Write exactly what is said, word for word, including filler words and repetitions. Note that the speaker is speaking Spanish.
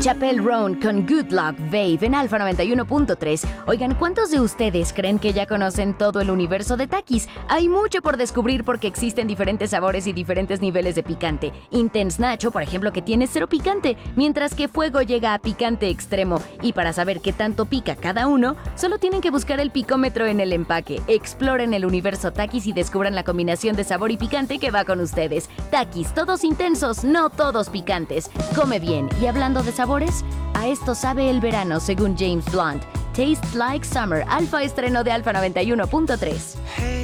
Chappelle Roan con Good Luck Babe en Alfa noventa y uno punto tres. Oigan, ¿cuántos de ustedes creen que ya conocen todo el universo de Takis? Hay mucho por descubrir porque existen diferentes sabores y diferentes niveles de picante. Intense Nacho, por ejemplo, que tiene cero picante, mientras que Fuego llega a picante extremo. Y para saber qué tanto pica cada uno, solo tienen que buscar el picómetro en el empaque. Exploren el universo Takis y descubran la combinación de sabor y picante que va con ustedes. Takis, todos intensos, no todos picantes. Come bien. Y hablando de sabores, a esto sabe el verano, según James Blunt. Tastes like summer. Alfa estreno de Alfa noventa y uno punto tres. Hey.